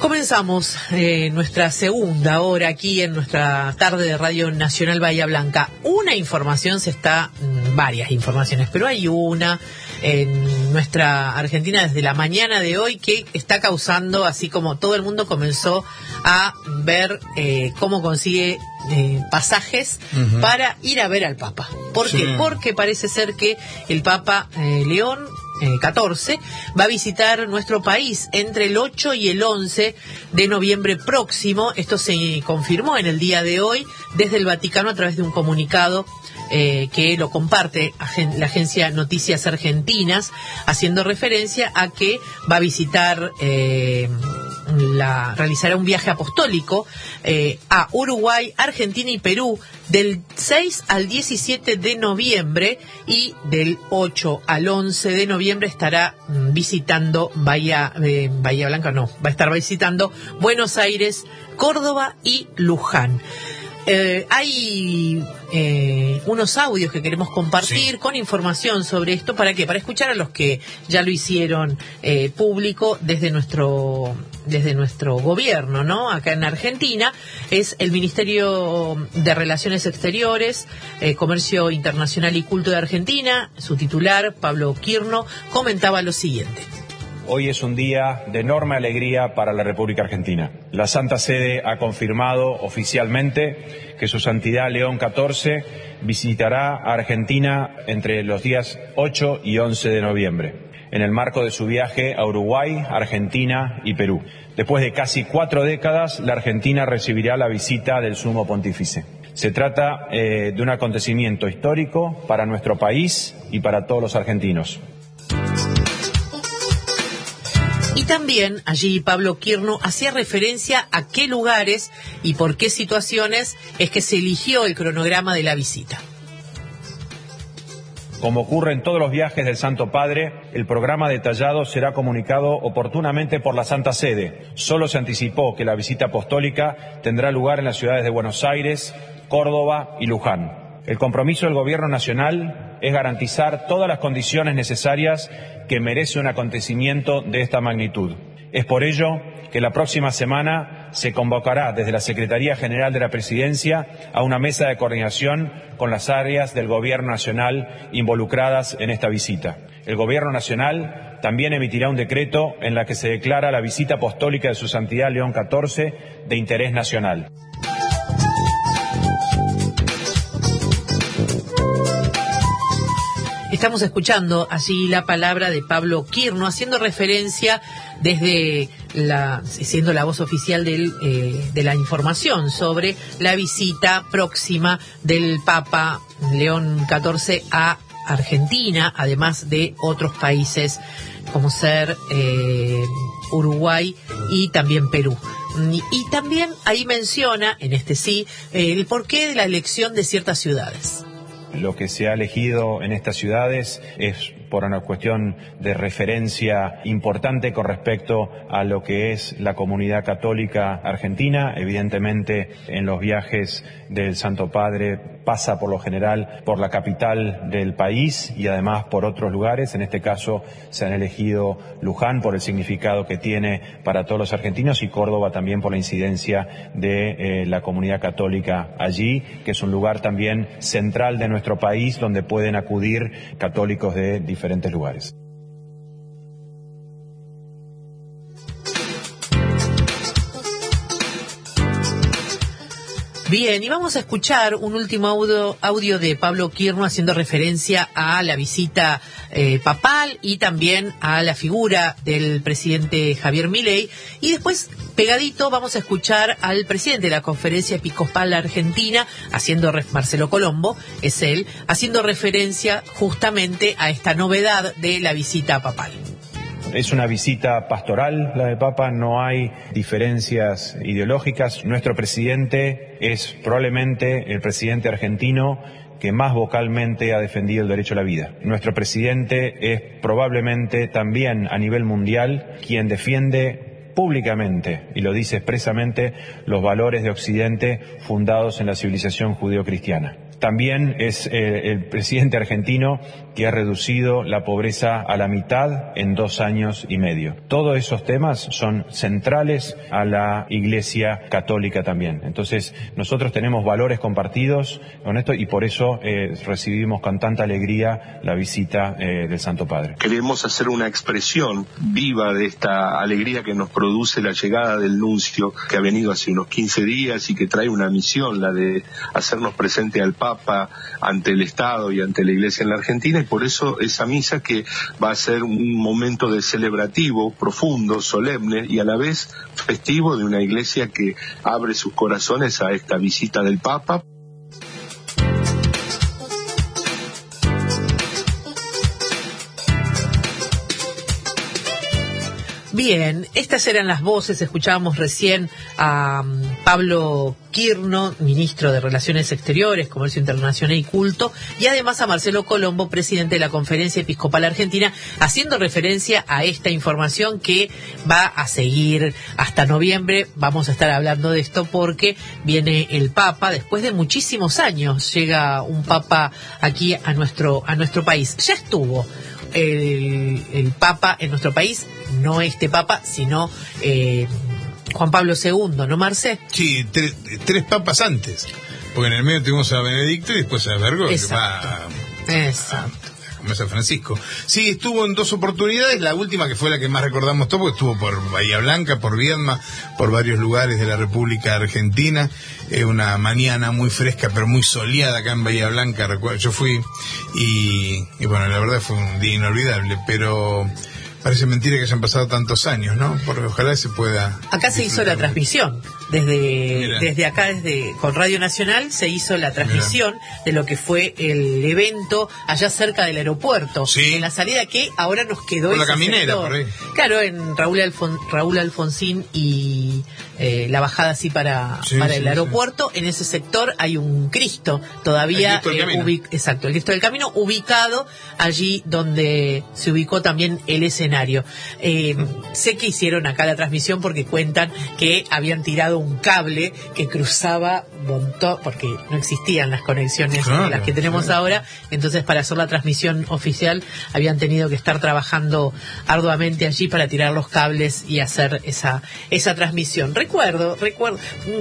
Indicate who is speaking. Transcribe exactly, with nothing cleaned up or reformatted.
Speaker 1: Comenzamos eh, nuestra segunda hora aquí en nuestra tarde de Radio Nacional Bahía Blanca. Una información se está, varias informaciones, pero hay una en nuestra Argentina desde la mañana de hoy que está causando, así como todo el mundo comenzó a ver eh, cómo consigue eh, pasajes uh-huh. para ir a ver al Papa. ¿Por sí. qué? Porque parece ser que el Papa eh, León Eh, catorce va a visitar nuestro país entre el ocho y el once de noviembre próximo. Esto se confirmó en el día de hoy desde el Vaticano a través de un comunicado eh, que lo comparte agen- la agencia Noticias Argentinas, haciendo referencia a que va a visitar eh, la realizará un viaje apostólico eh, a Uruguay, Argentina y Perú del seis al diecisiete de noviembre, y del ocho al once de noviembre estará mm, visitando Bahía, eh, Bahía Blanca, no, va a estar visitando Buenos Aires, Córdoba y Luján. Eh, hay eh, unos audios que queremos compartir sí. con información sobre esto. ¿Para qué? Para escuchar a los que ya lo hicieron eh, público desde nuestro desde nuestro gobierno, ¿no? Acá en Argentina es el Ministerio de Relaciones Exteriores, eh, Comercio Internacional y Culto de Argentina. Su titular, Pablo Quirno, comentaba lo siguiente.
Speaker 2: Hoy es un día de enorme alegría para la República Argentina. La Santa Sede ha confirmado oficialmente que su Santidad León catorce visitará a Argentina entre los días ocho y once de noviembre, en el marco de su viaje a Uruguay, Argentina y Perú. Después de casi cuatro décadas, la Argentina recibirá la visita del Sumo Pontífice. Se trata eh, de un acontecimiento histórico para nuestro país y para todos los argentinos.
Speaker 1: Y también allí Pablo Quirno hacía referencia a qué lugares y por qué situaciones es que se eligió el cronograma de la visita.
Speaker 2: Como ocurre en todos los viajes del Santo Padre, el programa detallado será comunicado oportunamente por la Santa Sede. Solo se anticipó que la visita apostólica tendrá lugar en las ciudades de Buenos Aires, Córdoba y Luján. El compromiso del Gobierno Nacional es garantizar todas las condiciones necesarias que merece un acontecimiento de esta magnitud. Es por ello que la próxima semana se convocará desde la Secretaría General de la Presidencia a una mesa de coordinación con las áreas del Gobierno Nacional involucradas en esta visita. El Gobierno Nacional también emitirá un decreto en la que se declara la visita apostólica de su Santidad León catorce de interés nacional.
Speaker 1: Estamos escuchando allí la palabra de Pablo Quirno, haciendo referencia desde la, siendo la voz oficial del, eh, de la información sobre la visita próxima del Papa León catorce a Argentina, además de otros países como ser eh, Uruguay y también Perú. Y, y también ahí menciona, en este sí, eh, el porqué de la elección de ciertas ciudades.
Speaker 2: Lo que se ha elegido en estas ciudades es por una cuestión de referencia importante con respecto a lo que es la comunidad católica argentina. Evidentemente, en los viajes del Santo Padre pasa por lo general por la capital del país y además por otros lugares. En este caso se han elegido Luján por el significado que tiene para todos los argentinos y Córdoba también por la incidencia de eh, la comunidad católica allí, que es un lugar también central de nuestro país donde pueden acudir católicos de diferentes lugares.
Speaker 1: Bien, y vamos a escuchar un último audio, audio de Pablo Quirno haciendo referencia a la visita eh, papal y también a la figura del presidente Javier Milei. Y después, pegadito, vamos a escuchar al presidente de la Conferencia Episcopal Argentina, haciendo ref- Marcelo Colombo, es él, haciendo referencia justamente a esta novedad de la visita papal.
Speaker 2: Es una visita pastoral la del Papa, no hay diferencias ideológicas. Nuestro presidente es probablemente el presidente argentino que más vocalmente ha defendido el derecho a la vida. Nuestro presidente es probablemente también a nivel mundial quien defiende públicamente, y lo dice expresamente, los valores de Occidente fundados en la civilización judeocristiana. También es eh, el presidente argentino que ha reducido la pobreza a la mitad en dos años y medio. Todos esos temas son centrales a la Iglesia Católica también. Entonces, nosotros tenemos valores compartidos con esto y por eso eh, recibimos con tanta alegría la visita eh, del Santo Padre.
Speaker 3: Queremos hacer una expresión viva de esta alegría que nos produce la llegada del nuncio, que ha venido hace unos quince días y que trae una misión, la de hacernos presente al Papa ante el Estado y ante la Iglesia en la Argentina, y por eso esa misa que va a ser un momento de celebrativo, profundo, solemne y a la vez festivo de una Iglesia que abre sus corazones a esta visita del Papa.
Speaker 1: Bien, estas eran las voces. Escuchábamos recién a um, Pablo Quirno, ministro de Relaciones Exteriores, Comercio Internacional y Culto, y además a Marcelo Colombo, presidente de la Conferencia Episcopal Argentina, haciendo referencia a esta información que va a seguir hasta noviembre. Vamos a estar hablando de esto porque viene el Papa, después de muchísimos años, llega un Papa aquí a nuestro, a nuestro país. Ya estuvo el, el Papa en nuestro país, no este Papa, sino eh, Juan Pablo segundo, ¿no, Marce?
Speaker 4: Sí, tres, tres papas antes, porque en el medio tuvimos a Benedicto y después a Bergoglio, que va a,
Speaker 1: Exacto.
Speaker 4: a, a San Francisco. Sí, estuvo en dos oportunidades, la última que fue la que más recordamos todos, porque estuvo por Bahía Blanca, por Viedma, por varios lugares de la República Argentina. Es una mañana muy fresca, pero muy soleada acá en Bahía Blanca. Recuerdo, yo fui y, y bueno, la verdad fue un día inolvidable, pero parece mentira que hayan pasado tantos años, ¿no? Porque ojalá se pueda...
Speaker 1: Acá se hizo la transmisión, desde desde acá, desde con Radio Nacional, se hizo la transmisión Mira. de lo que fue el evento allá cerca del aeropuerto,
Speaker 4: sí.
Speaker 1: en la salida que ahora nos quedó
Speaker 4: por
Speaker 1: ese
Speaker 4: la caminera,
Speaker 1: sector.
Speaker 4: Por ahí.
Speaker 1: Claro, en Raúl, Alfon, Raúl Alfonsín y eh, la bajada así para,
Speaker 4: sí,
Speaker 1: para
Speaker 4: sí,
Speaker 1: el aeropuerto, sí. En ese sector hay un Cristo todavía,
Speaker 4: el Cristo del
Speaker 1: eh, ubic, exacto, el Cristo del Camino, ubicado allí donde se ubicó también el escenario. Eh, sé que hicieron acá la transmisión porque cuentan que habían tirado un cable que cruzaba montón, porque no existían las conexiones
Speaker 4: claro,
Speaker 1: las que tenemos claro. ahora, entonces para hacer la transmisión oficial habían tenido que estar trabajando arduamente allí para tirar los cables y hacer esa esa transmisión. Recuerdo, recuerdo